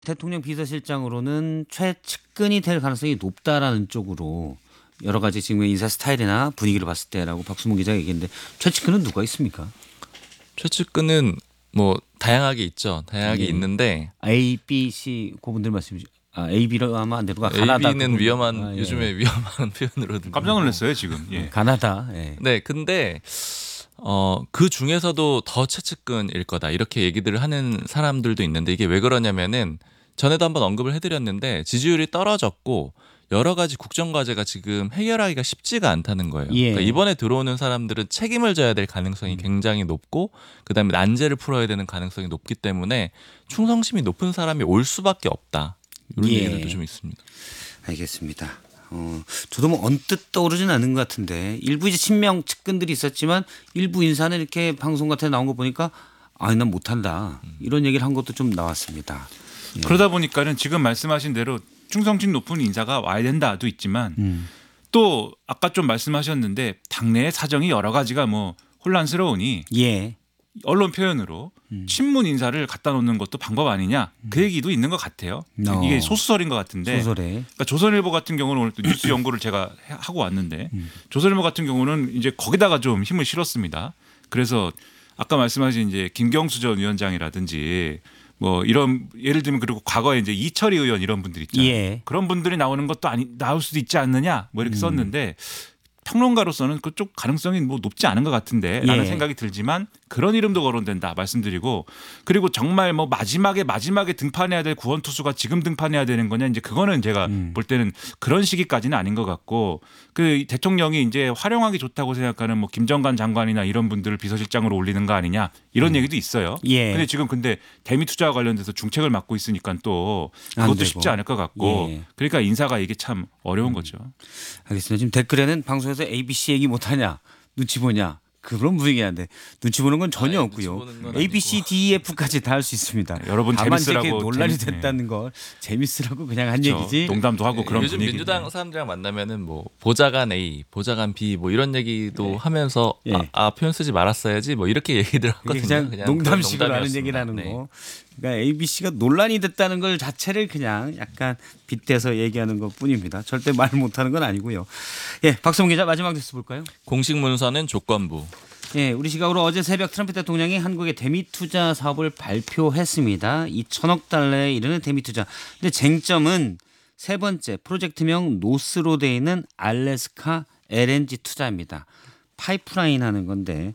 대통령 비서실장으로는 최측근이 될 가능성이 높다라는 쪽으로 여러 가지 지금 인사 스타일이나 분위기를 봤을 때라고 박수문 기자가 얘기했는데 최측근은 누가 있습니까? 최측근은 뭐 다양하게 있죠. 다양하게 예. 있는데 A, B, C 그분들 말씀이죠. A로 하면 안 되고 가나다. AB는 위험한 예. 요즘에 위험한 표현으로 깜짝 놀랐어요 지금. 예. 가나다. 예. 네, 근데 그 중에서도 더 최측근일 거다 이렇게 얘기들을 하는 사람들도 있는데 이게 왜 그러냐면은 전에도 한번 언급을 해드렸는데 지지율이 떨어졌고 여러 가지 국정 과제가 지금 해결하기가 쉽지가 않다는 거예요. 예. 그러니까 이번에 들어오는 사람들은 책임을 져야 될 가능성이 굉장히 높고 그다음에 난제를 풀어야 되는 가능성이 높기 때문에 충성심이 높은 사람이 올 수밖에 없다. 이런 예. 얘기들도 좀 있습니다. 알겠습니다. 저도 뭐 언뜻 떠오르진 않은 것 같은데 일부 이제 친명 측근들이 있었지만 일부 인사는 이렇게 방송 같은 데 나온 거 보니까 난 못한다 이런 얘기를 한 것도 좀 나왔습니다. 예. 그러다 보니까는 지금 말씀하신 대로 충성심 높은 인사가 와야 된다도 있지만 또 아까 좀 말씀하셨는데 당내의 사정이 여러 가지가 뭐 혼란스러우니 예. 언론 표현으로 친문 인사를 갖다 놓는 것도 방법 아니냐 그 얘기도 있는 것 같아요. 이게 소수설인 것 같은데 소설에. 그러니까 조선일보 같은 경우는 오늘 또 뉴스 연구를 제가 하고 왔는데 조선일보 같은 경우는 이제 거기다가 좀 힘을 실었습니다. 그래서 아까 말씀하신 이제 김경수 전 위원장이라든지 뭐 이런 예를 들면 그리고 과거에 이제 이철희 의원 이런 분들 있잖아요. 예. 그런 분들이 나오는 것도 나올 수도 있지 않느냐 뭐 이렇게 썼는데 평론가로서는 그쪽 가능성이 뭐 높지 않은 것 같은데라는 예. 생각이 들지만 그런 이름도 거론된다 말씀드리고 그리고 정말 뭐 마지막에 등판해야 될 구원 투수가 지금 등판해야 되는 거냐 이제 그거는 제가 볼 때는 그런 시기까지는 아닌 것 같고 그 대통령이 이제 활용하기 좋다고 생각하는 뭐 김정관 장관이나 이런 분들을 비서실장으로 올리는 거 아니냐 이런 얘기도 있어요. 예. 근데 지금 대미 투자와 관련돼서 중책을 맡고 있으니까 또 안 그것도 되고. 쉽지 않을 것 같고 예. 그러니까 인사가 이게 참 어려운 거죠. 알겠습니다. 지금 댓글에는 방송에서 ABC 얘기 못하냐 눈치 보냐 그런 분위기인데 눈치 보는 건 전혀 아니, 없고요. 눈치 보는 건 A, B, C, D, E, F까지 다 할 수 있습니다. 여러분 다만 이제 재밌으라고 이렇게 논란이 재밌- 됐다는 걸 재밌으라고 그냥 한 그렇죠. 얘기지. 농담도 하고 그런 요즘 분위기. 민주당 사람들이랑 만나면은 뭐 보좌관 A, 보좌관 B 뭐 이런 얘기도 하면서 예. 표현 쓰지 말았어야지 뭐 이렇게 얘기들 그게 하거든요. 그냥 농담식으로 하는 농담이었습니다. 얘기라는 네. 거. 그러니까 ABC가 논란이 됐다는 걸 자체를 그냥 약간 빗대서 얘기하는 것 뿐입니다. 절대 말 못하는 건 아니고요. 예, 박성훈 기자 마지막 뉴스 볼까요? 공식 문서는 조건부. 예, 우리 시각으로 어제 새벽 트럼프 대통령이 한국의 대미 투자 사업을 발표했습니다. 2천억 달러에 이르는 대미 투자. 근데 쟁점은 세 번째 프로젝트명 노스로 돼 있는 알래스카 LNG 투자입니다. 파이프라인 하는 건데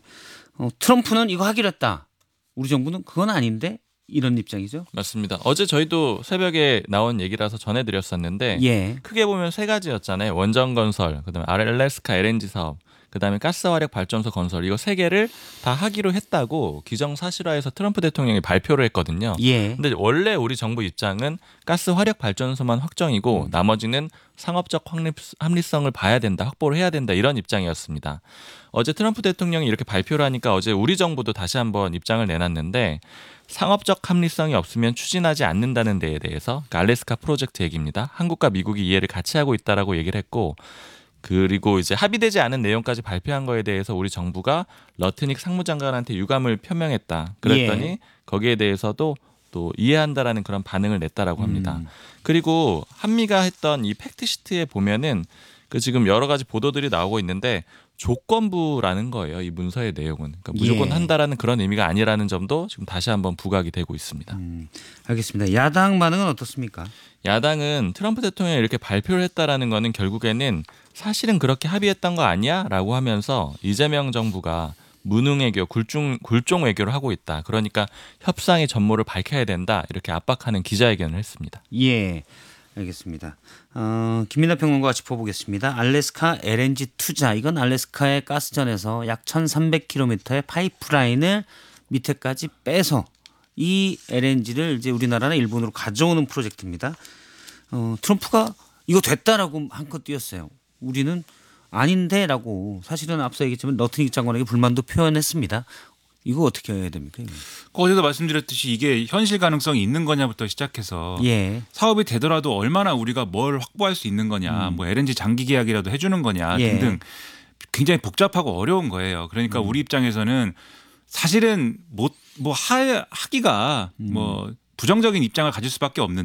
트럼프는 이거 하기로 했다. 우리 정부는 그건 아닌데 이런 입장이죠. 맞습니다. 어제 저희도 새벽에 나온 얘기라서 전해드렸었는데 예. 크게 보면 세 가지였잖아요. 원전 건설, 그다음에 알래스카 LNG 사업, 그다음에 가스화력 발전소 건설 이거 세 개를 다 하기로 했다고 기정사실화해서 트럼프 대통령이 발표를 했거든요. 예. 근데 원래 우리 정부 입장은 가스 화력 발전소만 확정이고 나머지는 상업적 합리성을 봐야 된다, 확보를 해야 된다 이런 입장이었습니다. 어제 트럼프 대통령이 이렇게 발표를 하니까 어제 우리 정부도 다시 한번 입장을 내놨는데 상업적 합리성이 없으면 추진하지 않는다는 데에 대해서 그러니까 알래스카 프로젝트 얘기입니다. 한국과 미국이 이해를 같이 하고 있다라고 얘기를 했고 그리고 이제 합의되지 않은 내용까지 발표한 거에 대해서 우리 정부가 러트닉 상무장관한테 유감을 표명했다. 그랬더니 예. 거기에 대해서도 또 이해한다라는 그런 반응을 냈다라고 합니다. 그리고 한미가 했던 이 팩트시트에 보면은 그 지금 여러 가지 보도들이 나오고 있는데 조건부라는 거예요. 이 문서의 내용은. 그러니까 무조건 예. 한다라는 그런 의미가 아니라는 점도 지금 다시 한번 부각이 되고 있습니다. 알겠습니다. 야당 반응은 어떻습니까? 야당은 트럼프 대통령이 이렇게 발표를 했다라는 거는 결국에는 사실은 그렇게 합의했던 거 아니야? 라고 하면서 이재명 정부가 무능 외교, 굴종 외교를 하고 있다. 그러니까 협상의 전모를 밝혀야 된다. 이렇게 압박하는 기자회견을 했습니다. 예. 알겠습니다. 김민하 평론가와 짚어보겠습니다. 알래스카 LNG 투자. 이건 알래스카의 가스전에서 약 1,300km의 파이프라인을 밑에까지 빼서 이 LNG를 이제 우리나라나 일본으로 가져오는 프로젝트입니다. 트럼프가 이거 됐다라고 한껏 뛰었어요. 우리는 아닌데라고 사실은 앞서 얘기했지만 러트닉 장관에게 불만도 표현했습니다. 이거 어떻게 해야 됩니까? 이거? 어제도 말씀드렸듯이 이게 현실 가능성이 있는 거냐부터 시작해서 예. 사업이 되더라도 얼마나 우리가 뭘 확보할 수 있는 거냐, 뭐 LNG 장기 계약이라도 해주는 거냐 예. 등등 굉장히 복잡하고 어려운 거예요. 그러니까 우리 입장에서는 사실은 하기가 뭐 부정적인 입장을 가질 수밖에 없는.